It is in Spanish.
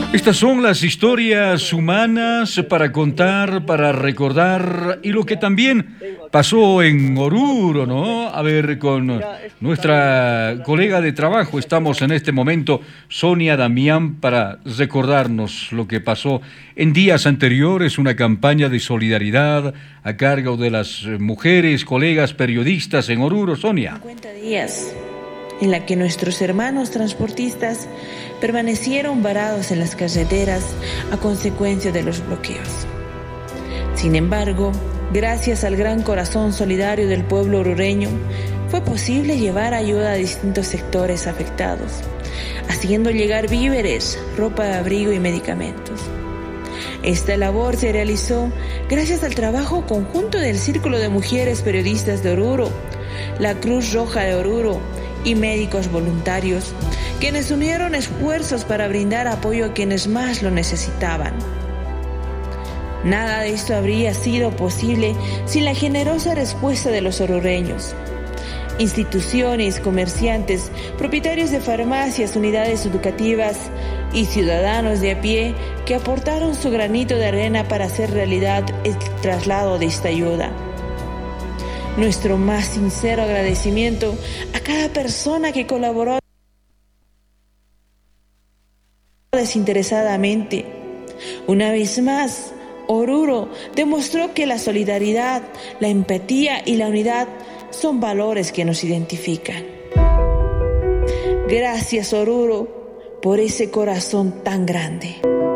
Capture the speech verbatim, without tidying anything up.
Estas son las historias humanas para contar, para recordar, y lo que también pasó en Oruro, ¿no? A ver, con nuestra colega de trabajo estamos en este momento, Sonia Damián, para recordarnos lo que pasó en días anteriores, una campaña de solidaridad a cargo de las mujeres, colegas periodistas en Oruro. Sonia. cincuenta días en la que nuestros hermanos transportistas permanecieron varados en las carreteras a consecuencia de los bloqueos. Sin embargo, gracias al gran corazón solidario del pueblo orureño, fue posible llevar ayuda a distintos sectores afectados, haciendo llegar víveres, ropa de abrigo y medicamentos. Esta labor se realizó gracias al trabajo conjunto del Círculo de Mujeres Periodistas de Oruro, la Cruz Roja de Oruro y médicos voluntarios, quienes unieron esfuerzos para brindar apoyo a quienes más lo necesitaban. Nada de esto habría sido posible sin la generosa respuesta de los orureños. Instituciones, comerciantes, propietarios de farmacias, unidades educativas y ciudadanos de a pie que aportaron su granito de arena para hacer realidad el traslado de esta ayuda. Nuestro más sincero agradecimiento a cada persona que colaboró desinteresadamente. Una vez más, Oruro demostró que la solidaridad, la empatía y la unidad son valores que nos identifican. Gracias, Oruro, por ese corazón tan grande.